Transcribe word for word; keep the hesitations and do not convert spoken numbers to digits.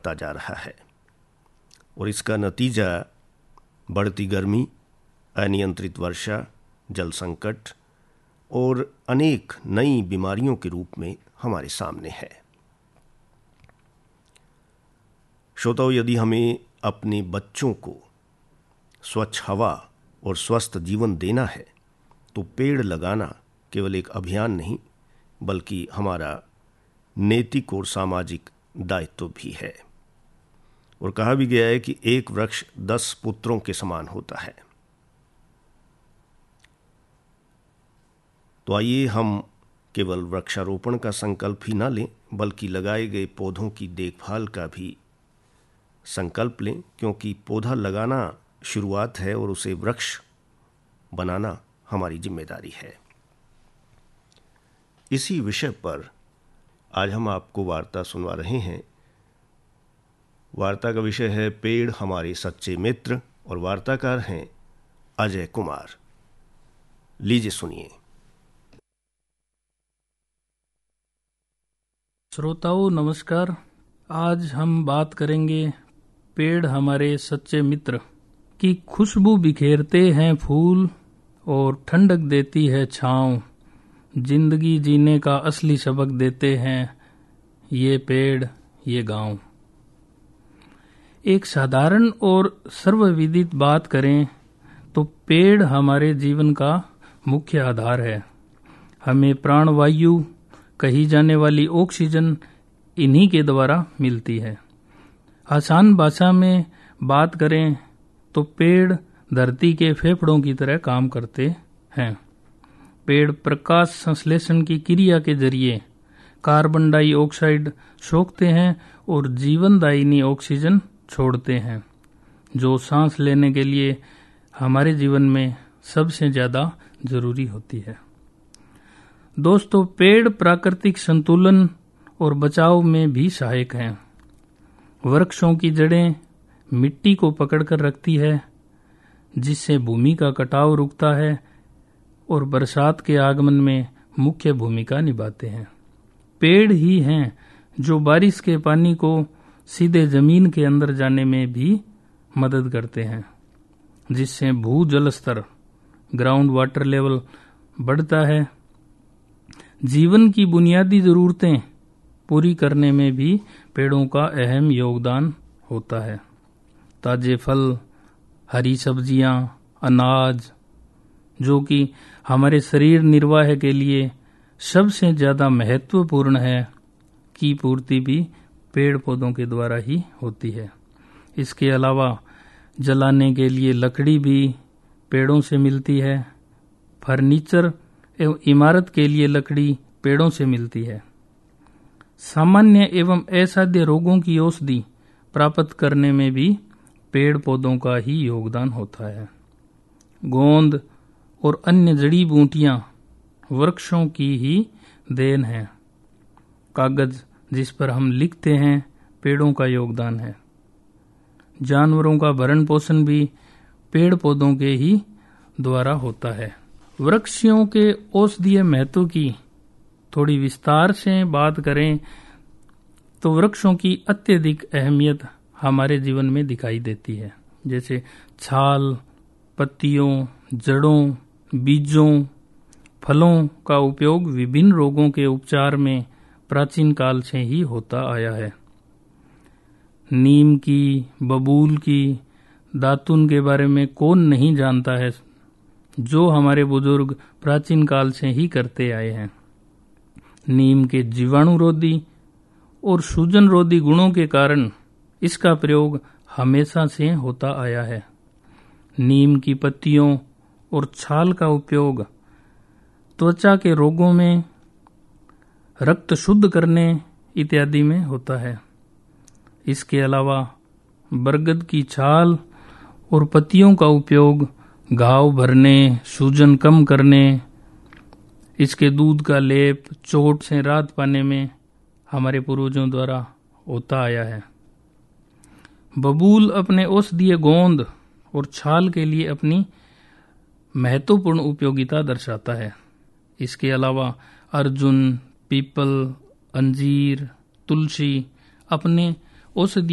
बढ़ता जा रहा है और इसका नतीजा बढ़ती गर्मी, अनियंत्रित वर्षा, जल संकट और अनेक नई बीमारियों के रूप में हमारे सामने है। श्रोताओ, यदि हमें अपने बच्चों को स्वच्छ हवा और स्वस्थ जीवन देना है तो पेड़ लगाना केवल एक अभियान नहीं बल्कि हमारा नैतिक और सामाजिक दायित्व भी है। और कहा भी गया है कि एक वृक्ष दस पुत्रों के समान होता है। तो आइए हम केवल वृक्षारोपण का संकल्प ही ना लें बल्कि लगाए गए पौधों की देखभाल का भी संकल्प लें, क्योंकि पौधा लगाना शुरुआत है और उसे वृक्ष बनाना हमारी जिम्मेदारी है। इसी विषय पर आज हम आपको वार्ता सुनवा रहे हैं। वार्ता का विषय है पेड़ हमारे सच्चे मित्र और वार्ताकार हैं अजय कुमार। लीजिए सुनिए। श्रोताओं नमस्कार। आज हम बात करेंगे पेड़ हमारे सच्चे मित्र की। खुशबू बिखेरते हैं फूल और ठंडक देती है छाँव, जिंदगी जीने का असली सबक देते हैं ये पेड़ ये गांव। एक साधारण और सर्वविदित बात करें तो पेड़ हमारे जीवन का मुख्य आधार है। हमें प्राणवायु कही जाने वाली ऑक्सीजन इन्हीं के द्वारा मिलती है। आसान भाषा में बात करें तो पेड़ धरती के फेफड़ों की तरह काम करते हैं। पेड़ प्रकाश संश्लेषण की क्रिया के जरिए कार्बन डाइऑक्साइड सोखते हैं और जीवनदायिनी ऑक्सीजन छोड़ते हैं, जो सांस लेने के लिए हमारे जीवन में सबसे ज्यादा जरूरी होती है। दोस्तों, पेड़ प्राकृतिक संतुलन और बचाव में भी सहायक हैं। वृक्षों की जड़ें मिट्टी को पकड़कर रखती है, जिससे भूमि का कटाव रुकता है और बरसात के आगमन में मुख्य भूमिका निभाते हैं। पेड़ ही हैं जो बारिश के पानी को सीधे जमीन के अंदर जाने में भी मदद करते हैं, जिससे भूजल स्तर ग्राउंड वाटर लेवल बढ़ता है। जीवन की बुनियादी जरूरतें पूरी करने में भी पेड़ों का अहम योगदान होता है। ताजे फल, हरी सब्जियां, अनाज, जो कि हमारे शरीर निर्वाह के लिए सबसे ज्यादा महत्वपूर्ण है, की पूर्ति भी पेड़ पौधों के द्वारा ही होती है। इसके अलावा जलाने के लिए लकड़ी भी पेड़ों से मिलती है। फर्नीचर एवं इमारत के लिए लकड़ी पेड़ों से मिलती है। सामान्य एवं असाध्य रोगों की औषधि प्राप्त करने में भी पेड़ पौधों का ही योगदान होता है। गोंद और अन्य जड़ी बूटियां वृक्षों की ही देन है। कागज जिस पर हम लिखते हैं, पेड़ों का योगदान है। जानवरों का भरण पोषण भी पेड़ पौधों के ही द्वारा होता है। वृक्षों के औषधीय महत्व की थोड़ी विस्तार से बात करें तो वृक्षों की अत्यधिक अहमियत हमारे जीवन में दिखाई देती है। जैसे छाल, पत्तियों, जड़ों, बीजों, फलों का उपयोग विभिन्न रोगों के उपचार में प्राचीन काल से ही होता आया है। नीम की, बबूल की, दातुन के बारे में कौन नहीं जानता है, जो हमारे बुजुर्ग प्राचीन काल से ही करते आए हैं। नीम के जीवाणुरोधी और सूजनरोधी गुणों के कारण इसका प्रयोग हमेशा से होता आया है। नीम की पत्तियों और छाल का उपयोग त्वचा के रोगों में, रक्त शुद्ध करने इत्यादि में होता है। इसके अलावा बरगद की छाल और पत्तियों का उपयोग घाव भरने, सूजन कम करने, इसके दूध का लेप, चोट से राहत पाने में हमारे पूर्वजों द्वारा होता आया है। बबूल अपने औषधीय गोंद और छाल के लिए अपनी महत्वपूर्ण उपयोगिता दर्शाता है। इसके अलावा अर्जुन, पीपल, अंजीर, तुलसी अपने औषधीय